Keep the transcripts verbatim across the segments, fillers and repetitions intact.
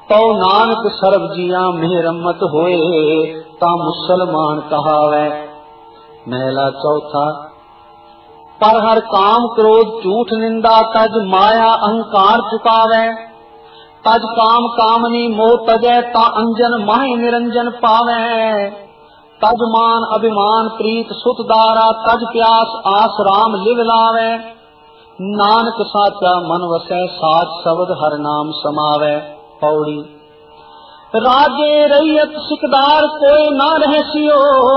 तो नानक सर्व जिया मेहरमत होए, ता मुसलमान कहावै। महला चौथा। पर हर काम क्रोध झूठ निंदा, तज माया अहंकार चुकावै। तज काम कामनी मोह तजै, ता अंजन माहि निरंजन पावै। तज मान अभिमान प्रीत सुत दारा, तज प्यास आस राम लिव लावै। नानक साचा मन वसै, साच शब्द हर नाम समावै। पौड़ी। राजे रैयत सिकदार कोई ना रहसियो,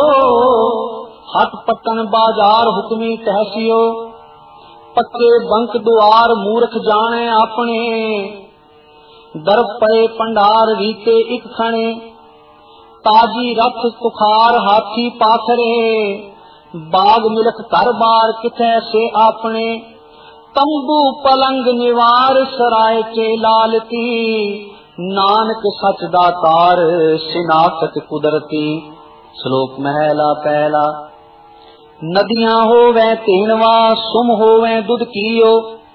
हट पटन बाजार हुक्मी तहसियो। पक्के बंक दुआर मूर्ख जाने अपने, दरब पड़े पंडार रीते इक खणे। ताजी रथ तुखार हाथी पाथरे, बाग मिलख घर बार किथे से आपने। तंबू पलंग निवार सराय के लालती, नानक सच दातार सिनाखत कुदरती। श्लोक महला पहला। नदियां होवे तीनवा, सुम होवे दुध कियो।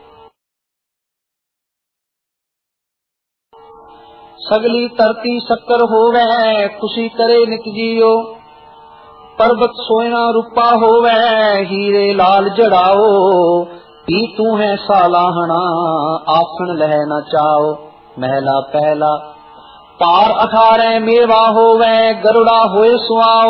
सगली तरती शक्कर होवे, खुशी करे नित जियो। पर्वत सोयना रूपा होवे, हीरे लाल जड़ाओ। पी तू है सालाहना, आखन लह न चाओ। महला पहला। पार अठारह मेवा होवे, गरुड़ा होए सुआओ।